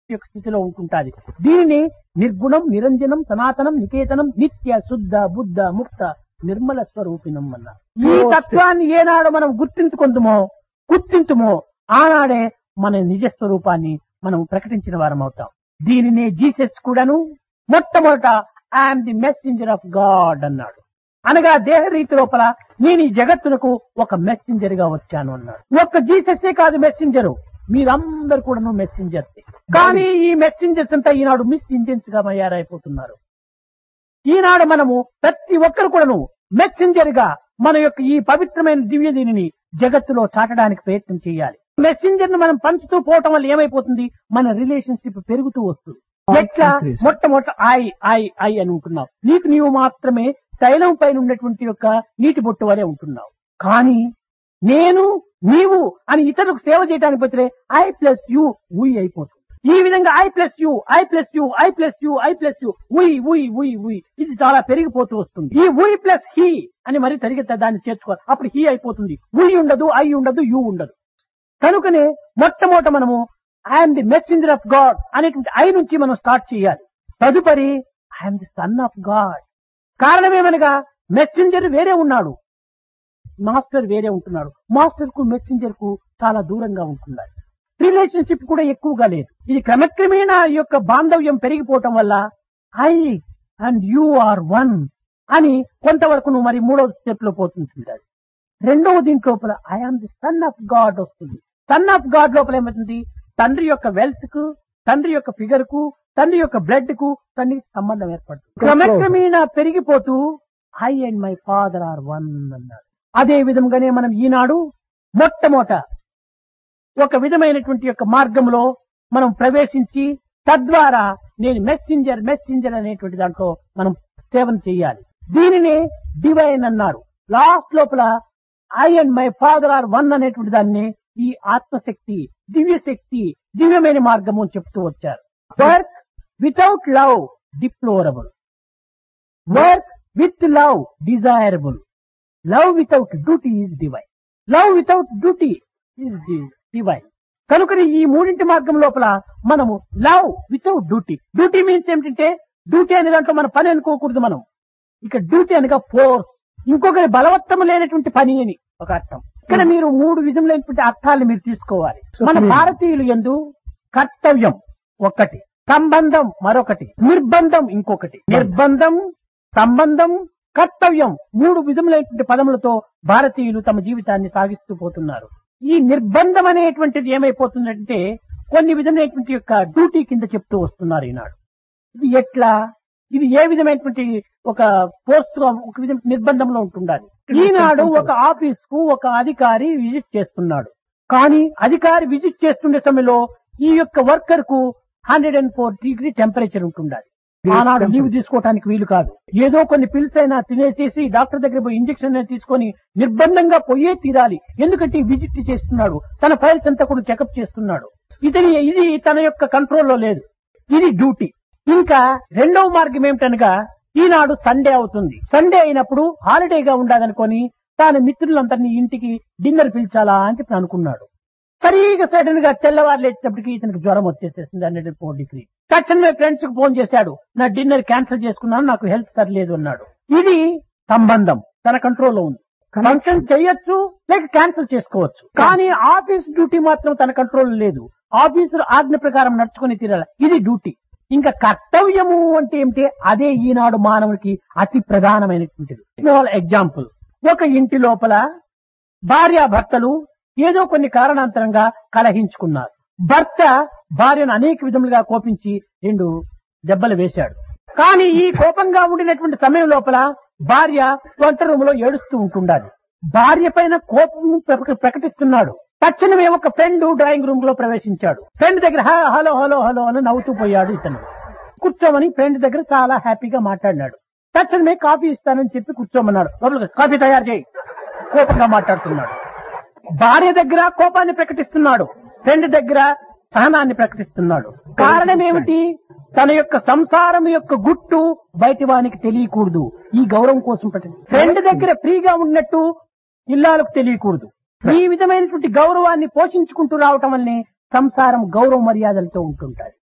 యొక్క స్థితిలో ఉంటుంటాది. దీనిని నిర్గుణం, నిరంజనం, సనాతనం, నికేతనం, నిత్య, శుద్ధ, బుద్ధ, ముక్త, నిర్మల స్వరూపిణం అన్నారు. ఈ తత్వాన్ని ఏనాడు మనం గుర్తింతుమో ఆనాడే మన నిజ స్వరూపాన్ని మనం ప్రకటించిన వారం అవుతాం. దీనినే జీసస్ కూడాను మొట్టమొదట I'm the messenger of God అన్నాడు. అనగా దేహ రీతి లోపల నేను ఈ జగత్తునకు ఒక మెసెంజర్ గా వచ్చాను అన్నాడు. ఒక్క జీసస్సే కాదు మెసెంజరు, మీరందరూ కూడాను మెసెంజర్స్. కానీ ఈ మెసెంజర్స్ అంతా ఈనాడు మిస్ ఇంజన్స్ గా తయారైపోతున్నారు. ఈనాడు మనము ప్రతి ఒక్కరు కూడాను మెసెంజర్ గా మన యొక్క ఈ పవిత్రమైన దివ్య దీనిని జగత్తులో చాటడానికి ప్రయత్నం చేయాలి. మెసెంజర్ ను మనం పంచుతూ పోవటం వల్ల ఏమైపోతుంది, మన రిలేషన్షిప్ పెరుగుతూ వస్తుంది. ఎట్లా మొట్టమొదట ఐ అని ఉంటున్నావు, నీకు నీవు మాత్రమే తైలం పైన ఉన్నటువంటి యొక్క నీటి బొట్టు వలె ఉంటున్నావు. కానీ నేను నీవు అని ఇతరులకు సేవ చేయడానికి పోతే ఐ ప్లస్ యూ ఉయ్ అయిపోతుంది. ఈ విధంగా ఐ ప్లస్ యూ ఉయ్ ఇది చాలా పెరిగిపోతూ వస్తుంది. ఈ ఉయ్ ప్లస్ హీ అని మరి తరిగితే దాన్ని చేర్చుకోవాలి. అప్పుడు హీ అయిపోతుంది, ఉయ్ ఉండదు, ఐ ఉండదు, యూ ఉండదు. కనుకనే మొట్టమొదట మనము I'm the messenger of God అనేటువంటి ఐ నుంచి మనం స్టార్ట్ చేయాలి. తదుపరి I'm the son of God. కారణమేమనగా messenger వేరే ఉన్నాడు, మాస్టర్ వేరే ఉంటున్నాడు. మాస్టర్ కు మెసెంజర్ కు చాలా దూరంగా ఉంటున్నారు. రిలేషన్షిప్ కూడా ఎక్కువగా లేదు. ఇది క్రమక్రమేణా ఈ యొక్క బాంధవ్యం పెరిగిపోవటం వల్ల I and you are one అని కొంతవరకు నువ్వు మరి మూడవ స్టెప్ లో పోతుంటుంది. రెండవ దీంట్లోపల I am the son of God వస్తుంది. సన్ ఆఫ్ గాడ్ లోపల ఏమవుతుంది, తండ్రి యొక్క వెల్త్ కు, తండ్రి యొక్క ఫిగర్ కు, తండ్రి యొక్క బ్లడ్ కు తండ్రికి సంబంధం ఏర్పడుతుంది. క్రమక్రమేణా పెరిగిపోతూ I and my father are one అన్నారు. అదే విధంగానే మనం ఈనాడు మొట్టమొదట ఒక విధమైనటువంటి యొక్క మార్గంలో మనం ప్రవేశించి తద్వారా నేను మెసెంజర్ అనేటువంటి దాంట్లో మనం సేవన చేయాలి. దీనిని డివైన్ అన్నారు. లాస్ట్ లోపల I and my father are one అనేటువంటి దాన్ని ఈ ఆత్మశక్తి, దివ్యశక్తి, దివ్యమైన మార్గము అని చెప్తూ వచ్చారు. Work without love deplorable, work with love desirable, love without duty is divine, love without duty is divine. కనుకని ఈ మూడింటి మార్గం లోపల మనము love without duty, duty means ఏమిటంటే డ్యూటీ అనే దాంట్లో మన పని అనుకోకూడదు. మనం ఇక డ్యూటీ అనగా ఫోర్స్, ఇంకొకరి బలవత్తము లేనటువంటి పని అని ఒక అర్థం. ఇక్కడ మీరు మూడు విధములైనటువంటి అర్థాలు మీరు తీసుకోవాలి. మన భారతీయులు యందు కర్తవ్యం ఒకటి, సంబంధం మరొకటి, నిర్బంధం ఇంకొకటి. నిర్బంధం, సంబంధం, కర్తవ్యం మూడు విధములైనటువంటి పదములతో భారతీయులు తమ జీవితాన్ని సాగిస్తూ పోతున్నారు. ఈ నిర్బంధం అనేటువంటిది ఏమైపోతుందంటే కొన్ని విధమైనటువంటి యొక్క డ్యూటీ కింద చెప్తూ వస్తున్నారు ఈనాడు. ఇది ఎట్లా, ఇది ఏ విధమైనటువంటి ఒక పోస్ట్ ఒక విధ నిర్బంధంలో ఉంటుండాలి. ఈనాడు ఒక ఆఫీస్ కు ఒక అధికారి విజిట్ చేస్తున్నాడు. కానీ అధికారి విజిట్ చేస్తుండే సమయంలో ఈ యొక్క వర్కర్ కు 104 డిగ్రీ టెంపరేచర్ ఉంటుండాలి. ఆనాడు లీవ్ తీసుకోవడానికి వీలు కాదు. ఏదో కొన్ని పిల్స్ అయినా తినేసేసి డాక్టర్ దగ్గర పోయి ఇంజక్షన్ తీసుకొని నిర్బంధంగా పోయే తీరాలి. ఎందుకంటే విజిట్ చేస్తున్నాడు, తన ఫైల్స్ అంతా కూడా చెకప్ చేస్తున్నాడు. ఇది తన యొక్క కంట్రోల్లో లేదు, ఇది డ్యూటీ. ఇంకా రెండవ మార్గం ఏమిటనగా ఈనాడు సండే అవుతుంది. సండే అయినప్పుడు హాలిడేగా ఉండాలనుకొని తాను మిత్రులందరినీ ఇంటికి డిన్నర్ పిలిచాలా అని చెప్పి అనుకున్నాడు. సరిగా సడన్ గా తెల్లవారు లేచేటప్పటికి ఇతనికి జ్వరం వచ్చేసేసింది 104 డిగ్రీ. తక్షణమే ఫ్రెండ్స్ కు ఫోన్ చేశాడు, నా డిన్నర్ క్యాన్సిల్ చేసుకున్నాను, నాకు హెల్త్ సరిలేదు అన్నాడు. ఇది సంబంధం తన కంట్రోల్లో ఉంది. ఫంక్షన్ చేయొచ్చు లేక క్యాన్సిల్ చేసుకోవచ్చు. కానీ ఆఫీస్ డ్యూటీ మాత్రం తన కంట్రోల్ లేదు. ఆఫీసు ఆజ్ఞ ప్రకారం నడుచుకుని తీరాలి, ఇది డ్యూటీ. ఇంకా కర్తవ్యము అంటే ఏమిటి, అదే ఈనాడు మానవునికి అతి ప్రధానమైనటువంటిది. ఎగ్జాంపుల్, ఒక ఇంటి లోపల భార్యాభర్తలు ఏదో కొన్ని కారణాంతరంగా కలహించుకున్నారు. భర్త భార్యను అనేక విధములుగా కోపించి 2 దెబ్బలు వేశాడు. కానీ ఈ కోపంగా ఉండినటువంటి సమయం లోపల భార్య వంట రూమ్ లో ఏడుస్తూ ఉంటుండాలి. భార్య పైన కోపం ప్రకటిస్తున్నాడు. తక్షణమే ఒక ఫ్రెండ్ డ్రాయింగ్ రూమ్ లో ప్రవేశించాడు. ఫ్రెండ్ దగ్గర హలో హలో హలో అని నవ్వుతూ పోయాడు. ఇతను కూర్చోమని ఫ్రెండ్ దగ్గర చాలా హ్యాపీగా మాట్లాడినాడు. తక్షణమే కాఫీ ఇస్తానని చెప్పి కూర్చోమన్నాడు. కాఫీ తయారు చేయి, కోపంగా మాట్లాడుతున్నాడు. భార్య దగ్గర కోపాన్ని ప్రకటిస్తున్నాడు, ఫ్రెండ్ దగ్గర సహనాన్ని ప్రకటిస్తున్నాడు. కారణం ఏమిటి, తన యొక్క సంసారం యొక్క గుట్టు బయటి వానికి తెలియకూడదు. ఈ గౌరవం కోసం ఫ్రెండ్ దగ్గర ఫ్రీగా ఉన్నట్టు ఇల్లాలకు తెలియకూడదు. ఈ విధమైనటువంటి గౌరవాన్ని పోషించుకుంటూ రావటం వల్లనే సంసారం గౌరవ మర్యాదలతో ఉంటుంటాయి.